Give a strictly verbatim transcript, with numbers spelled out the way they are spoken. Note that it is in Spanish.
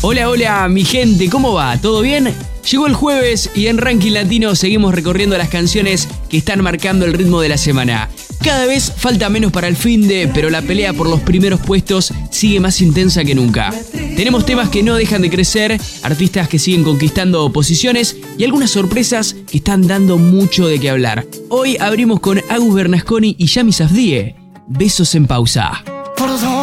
Hola, hola, mi gente, ¿cómo va? ¿Todo bien? Llegó el jueves y en Ranking Latino seguimos recorriendo las canciones que están marcando el ritmo de la semana. Cada vez falta menos para el finde, pero la pelea por los primeros puestos sigue más intensa que nunca. Tenemos temas que no dejan de crecer, artistas que siguen conquistando posiciones y algunas sorpresas que están dando mucho de qué hablar. Hoy abrimos con Agus Bernasconi y Yami Safdie. Besos en pausa.